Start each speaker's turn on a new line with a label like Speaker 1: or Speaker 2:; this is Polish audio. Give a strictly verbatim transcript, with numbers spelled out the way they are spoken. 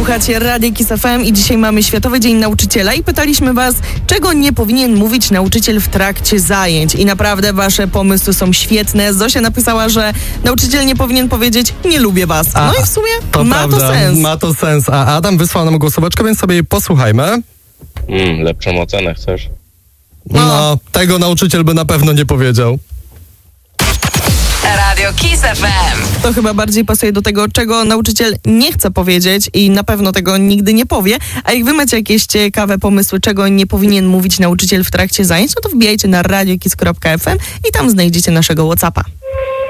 Speaker 1: Słuchacie Radia Kiss F M i dzisiaj mamy Światowy Dzień Nauczyciela i pytaliśmy was, czego nie powinien mówić nauczyciel w trakcie zajęć. I naprawdę wasze pomysły są świetne. Zosia napisała, że nauczyciel nie powinien powiedzieć nie lubię was.
Speaker 2: A,
Speaker 1: no i w sumie
Speaker 2: to
Speaker 1: ma
Speaker 2: prawda,
Speaker 1: to sens.
Speaker 2: Ma to sens. A Adam wysłał nam głosóweczkę, więc sobie jej posłuchajmy.
Speaker 3: Mm, lepszą ocenę chcesz?
Speaker 2: No. no, tego nauczyciel by na pewno nie powiedział.
Speaker 4: Radio Kiss F M.
Speaker 1: To chyba bardziej pasuje do tego, czego nauczyciel nie chce powiedzieć i na pewno tego nigdy nie powie. A jak wy macie jakieś ciekawe pomysły, czego nie powinien mówić nauczyciel w trakcie zajęć, no to wbijajcie na radio kiss kropka f m i tam znajdziecie naszego WhatsAppa.